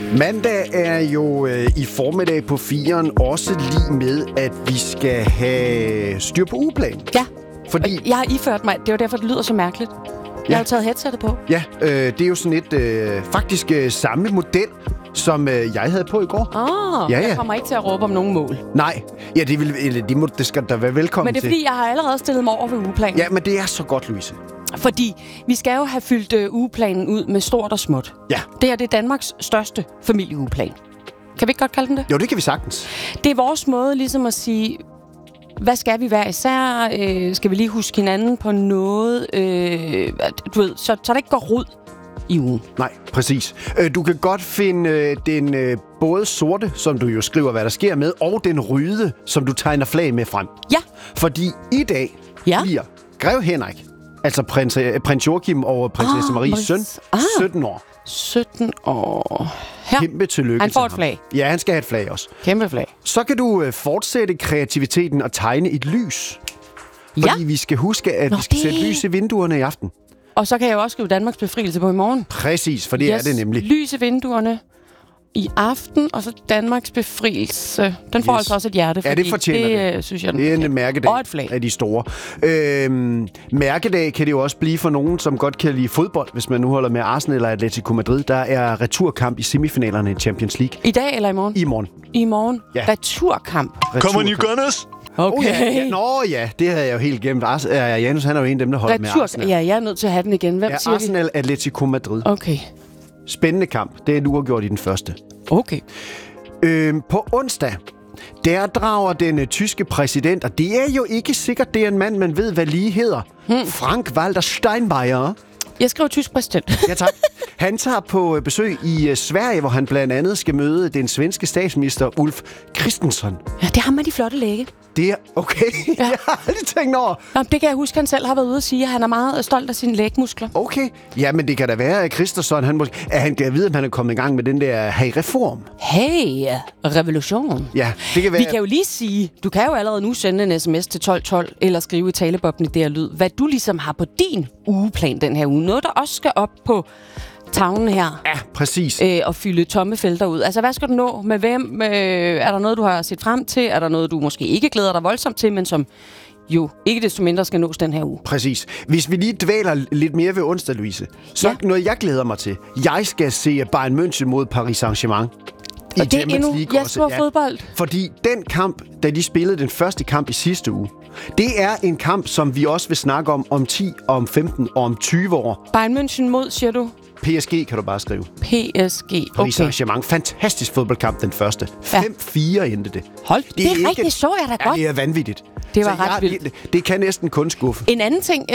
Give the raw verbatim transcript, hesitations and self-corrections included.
Mandag er jo øh, i formiddag på firen også lige med, at vi skal have styr på ugeplanen. Ja, fordi jeg har iført mig. Det var derfor, det lyder så mærkeligt. Jeg Ja. har jo taget headsetet på. Ja, øh, det er jo sådan et øh, faktisk øh, samme model, som øh, jeg havde på i går. Ah, Ja, ja. jeg kommer ikke til at råbe om nogen mål. Nej, ja, det, vil, eller, det, må, det skal der være velkommen Men det er til. fordi, jeg har allerede stillet mig over ved ugeplanen. Ja, men det er så godt, Louise. Fordi vi skal jo have fyldt øh, ugeplanen ud med stort og småt. Ja. Det her det er Danmarks største familieugeplan. Kan vi ikke godt kalde den det? Jo, det kan vi sagtens. Det er vores måde ligesom at sige, hvad skal vi hver især? Øh, skal vi lige huske hinanden på noget? Øh, du ved, så, så der ikke går rod i ugen. Nej, præcis. Øh, Du kan godt finde øh, den øh, både sorte, som du jo skriver, hvad der sker med, og den røde, som du tegner flag med frem. Ja. Fordi i dag Ja. bliver Grev Henrik, altså prins, øh, prins Joachim og prinsesse Ah, Maries Maries- søn, Ah. sytten år. sytten år. Her. Kæmpe tillykke Han får til et ham. flag. Ja, han skal have et flag også. Kæmpe flag. Så kan du øh, fortsætte kreativiteten og tegne et lys. Fordi Ja. vi skal huske, at Nå, vi skal det- sætte lys i vinduerne i aften. Og så kan jeg jo også skrive Danmarks befrielse på i morgen. Præcis, for det yes. er det nemlig. Lys i vinduerne i aften, og så Danmarks befrielse. Den får Yes. altså også et hjerte, Ja, fordi det fortjener det, det. øh, synes jeg, den Det er en fortjener. mærkedag Og et flag. af de store. Øhm, mærkedag kan det jo også blive for nogen, som godt kan lide fodbold, hvis man nu holder med Arsenal eller Atletico Madrid. Der er returkamp i semifinalerne i Champions League I dag eller i morgen? i morgen. I morgen. Ja. Returkamp. Come on, you gunners! Okay. Oh, ja, ja. Nå ja, det havde jeg jo helt glemt. Ars- ja, Janus, han er jo en af dem, der holder med Retur. Arsenal. Ja, jeg er nødt til at have den igen. Hvem Ja, siger Arsenal, Atletico Madrid. vi? Okay. Spændende kamp. Det er nu gjort i den første. Okay. Øhm, på onsdag, der drager den øh, tyske præsident, og det er jo ikke sikkert, det er en mand, man ved, hvad lige hedder. Hmm. Frank-Walter Steinmeier. Jeg skriver tysk præsident. Ja, tak. Han tager på øh, besøg i øh, Sverige, hvor han blandt andet skal møde den svenske statsminister Ulf Kristersson. Ja, det har man de flotte læge. Det er okay. Ja. Jeg har aldrig tænkt over. Nå, det kan jeg huske, han selv har været ude at sige, at han er meget stolt af sine lægmuskler. Okay. Ja, men det kan da være, at Kristersson, han måske, at han kan vide, om han er kommet i gang med den der hey-reform. Hey, revolution. Ja, det kan være. Vi kan jo lige sige, du kan jo allerede nu sende en sms til tolv tolv, eller skrive i talebobben i det her lyd, hvad du ligesom har på din ugeplan den her uge. Noget, der også skal op på tavlen her. Ja, præcis. Øh, og fylde tomme felter ud. Altså, hvad skal du nå? Med hvem? Øh, er der noget, du har set frem til? Er der noget, du måske ikke glæder dig voldsomt til, men som jo ikke desto mindre skal nås den her uge? Præcis. Hvis vi lige dvæler lidt mere ved onsdag, Louise, så Ja. noget, jeg glæder mig til. Jeg skal se Bayern München mod Paris Saint-Germain. I Og det er Champions endnu League også. Jesper fodbold. Fordi den kamp, da de spillede den første kamp i sidste uge, det er en kamp, som vi også vil snakke om om ti, om femten og om tyve år. Bayern München mod, siger du? P S G kan du bare skrive. P S G. Paris Okay. Saint-Germain. Fantastisk fodboldkamp, den første. Ja. fem fire endte det. Hold, det, det er ikke- rigtigt, så jeg da Ja, godt. det er vanvittigt. Det var Så ret jeg, vildt. Det, det kan næsten kun skuffe. En anden ting,